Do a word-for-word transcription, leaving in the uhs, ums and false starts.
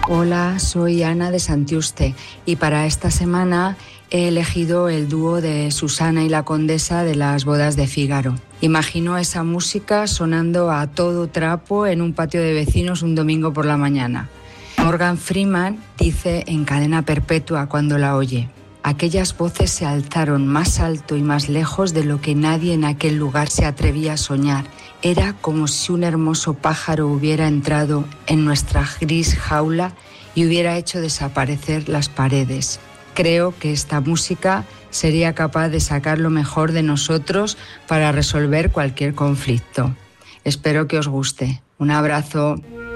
Hola, soy Ana de Santiuste y para esta semana he elegido el dúo de Susana y la Condesa de las bodas de Fígaro. Imagino esa música sonando a todo trapo en un patio de vecinos un domingo por la mañana. Morgan Freeman dice en Cadena Perpetua cuando la oye: aquellas voces se alzaron más alto y más lejos de lo que nadie en aquel lugar se atrevía a soñar. Era como si un hermoso pájaro hubiera entrado en nuestra gris jaula y hubiera hecho desaparecer las paredes. Creo que esta música sería capaz de sacar lo mejor de nosotros para resolver cualquier conflicto. Espero que os guste. Un abrazo.